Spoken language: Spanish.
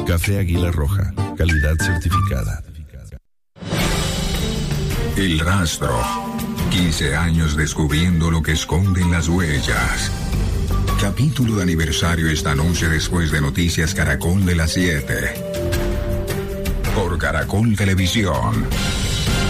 Café Águila Roja, calidad certificada. El Rastro. 15 años descubriendo lo que esconden las huellas. Capítulo de aniversario esta noche después de Noticias Caracol de las 7. Por Caracol Televisión.